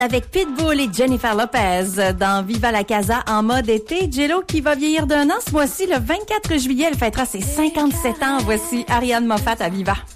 Avec Pitbull et Jennifer Lopez dans Viva la Casa en mode été. J.Lo qui va vieillir d'un an ce mois-ci, le 24 juillet, elle fêtera ses 57 ans. Voici Ariane Moffat à Viva.